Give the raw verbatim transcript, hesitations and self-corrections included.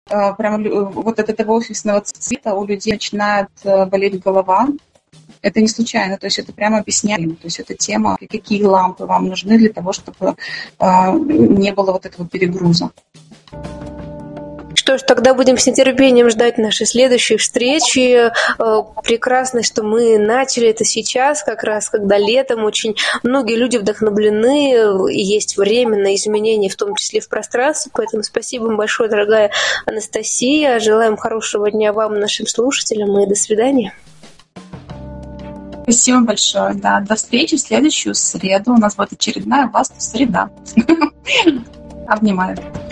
прям вот от этого офисного цвета у людей начинает болеть голова. Это не случайно, то есть это прямо объясняем. То есть это тема, какие лампы вам нужны для того, чтобы не было вот этого перегруза. Что ж, тогда будем с нетерпением ждать нашей следующей встречи. Прекрасно, что мы начали это сейчас, как раз когда летом очень многие люди вдохновлены, и есть время на изменения, в том числе в пространстве. Поэтому спасибо вам большое, дорогая Анастасия. Желаем хорошего дня вам, нашим слушателям, и до свидания. Спасибо большое. Да, до встречи в следующую среду. У нас будет очередная Васту-среда. Обнимаю.